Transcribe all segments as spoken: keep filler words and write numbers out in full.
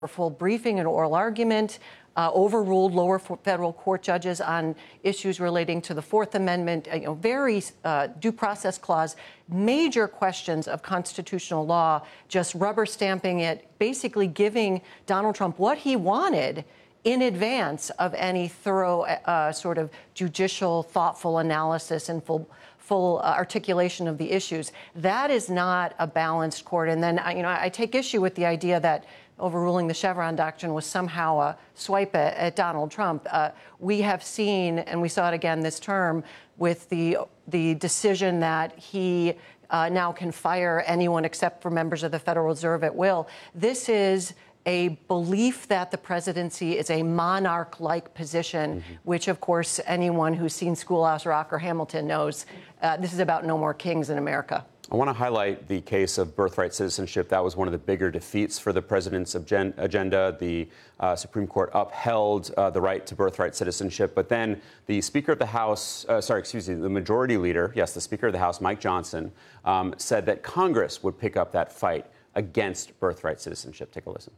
full briefing and oral argument, uh, overruled lower federal court judges on issues relating to the Fourth Amendment, you know, very uh, due process clause, major questions of constitutional law, just rubber stamping it, basically giving Donald Trump what he wanted in advance of any thorough uh, sort of judicial, thoughtful analysis and full full uh, articulation of the issues. That is not a balanced court. And then, you know, I take issue with the idea that overruling the Chevron doctrine was somehow a swipe at, at Donald Trump. Uh, we have seen, and we saw it again this term, with the the decision that he uh, now can fire anyone except for members of the Federal Reserve at will. This is a belief that the presidency is a monarch-like position, mm-hmm. which, of course, anyone who's seen Schoolhouse Rock or Hamilton knows uh, this is about no more kings in America. I want to highlight the case of birthright citizenship. That was one of the bigger defeats for the president's agenda. The uh, Supreme Court upheld uh, the right to birthright citizenship. But then the Speaker of the House, uh, sorry, excuse me, the Majority Leader, yes, the Speaker of the House, Mike Johnson, um, said that Congress would pick up that fight against birthright citizenship. Take a listen.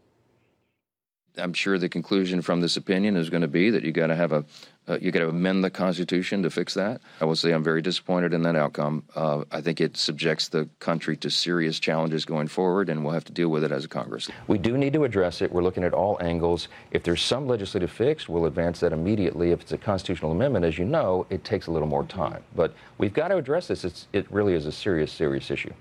I'm sure the conclusion from this opinion is going to be that you got to have a, uh, you got to amend the Constitution to fix that. I will say I'm very disappointed in that outcome. Uh, I think it subjects the country to serious challenges going forward, and we'll have to deal with it as a Congress. We do need to address it. We're looking at all angles. If there's some legislative fix, we'll advance that immediately. If it's a constitutional amendment, as you know, it takes a little more time. But we've got to address this. It's, it really is a serious, serious issue.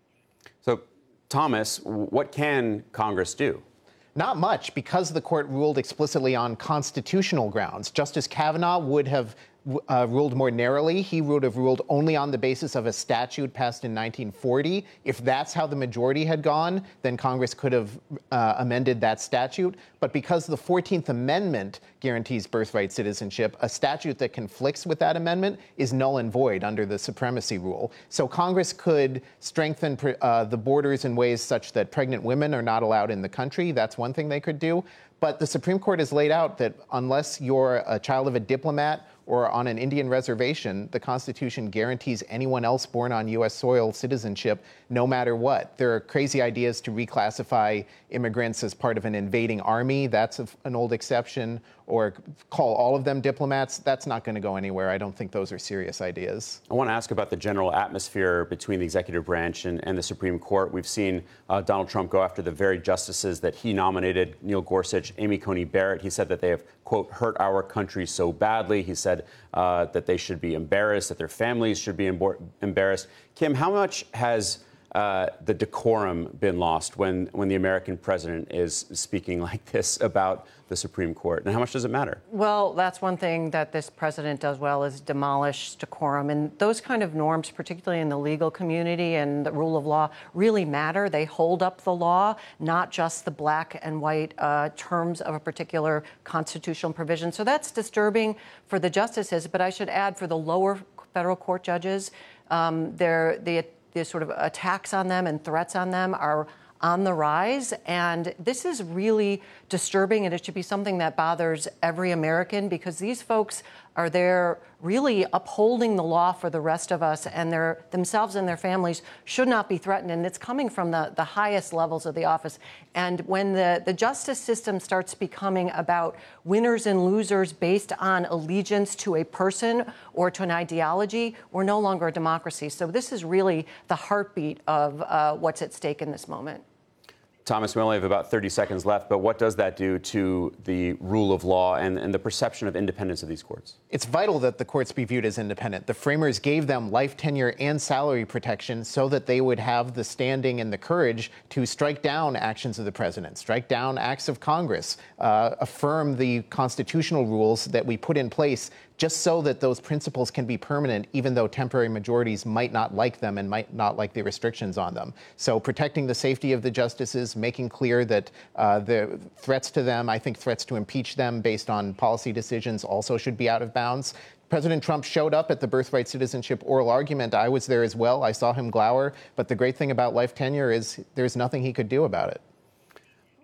So, Thomas, what can Congress do? Not much, because the court ruled explicitly on constitutional grounds. Justice Kavanaugh would have uh, ruled more narrowly. He would have ruled only on the basis of a statute passed in nineteen forty. If that's how the majority had gone, then Congress could have uh, amended that statute. But because the fourteenth Amendment guarantees birthright citizenship, a statute that conflicts with that amendment is null and void under the supremacy rule. So Congress could strengthen uh, the borders in ways such that pregnant women are not allowed in the country. That's one thing they could do. But the Supreme Court has laid out that unless you're a child of a diplomat or on an Indian reservation, the Constitution guarantees anyone else born on U S soil citizenship no matter what. There are crazy ideas to reclassify immigrants as part of an invading army. That's a, an old exception. Or call all of them diplomats. That's not going to go anywhere. I don't think those are serious ideas. I want to ask about the general atmosphere between the executive branch and, and the Supreme Court. We've seen uh, Donald Trump go after the very justices that he nominated, Neil Gorsuch, Amy Coney Barrett. He said that they have, quote, hurt our country so badly. He said uh, that they should be embarrassed, that their families should be embo- embarrassed. Kim, how much has uh, the decorum been lost when, when the American president is speaking like this about the Supreme Court? And how much does it matter? Well, that's one thing that this president does well, is demolish decorum. And those kind of norms, particularly in the legal community and the rule of law, really matter. They hold up the law, not just the black and white uh, terms of a particular constitutional provision. So that's disturbing for the justices. But I should add, for the lower federal court judges, um, they're, the, the sort of attacks on them and threats on them are on the rise, and this is really disturbing, and it should be something that bothers every American, because these folks are there really upholding the law for the rest of us, and their themselves and their families should not be threatened, and it's coming from the, the highest levels of the office. And when the, the justice system starts becoming about winners and losers based on allegiance to a person or to an ideology, we're no longer a democracy. So this is really the heartbeat of uh, what's at stake in this moment. Thomas, we only have about thirty seconds left, but what does that do to the rule of law and, and the perception of independence of these courts? It's vital that the courts be viewed as independent. The framers gave them life tenure and salary protection so that they would have the standing and the courage to strike down actions of the president, strike down acts of Congress, uh, affirm the constitutional rules that we put in place, just so that those principles can be permanent, even though temporary majorities might not like them and might not like the restrictions on them. So protecting the safety of the justices, making clear that uh, the threats to them, I think threats to impeach them based on policy decisions, also should be out of bounds. President Trump showed up at the birthright citizenship oral argument. I was there as well. I saw him glower. But the great thing about life tenure is there's nothing he could do about it.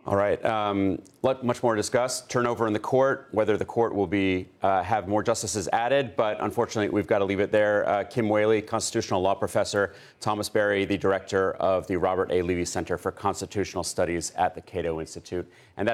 All right. Um, let, much more to discuss. Turnover in the court, whether the court will be uh, have more justices added. But unfortunately, we've got to leave it there. Uh, Kim Whaley, constitutional law professor. Thomas Berry, the director of the Robert A. Levy Center for Constitutional Studies at the Cato Institute. And that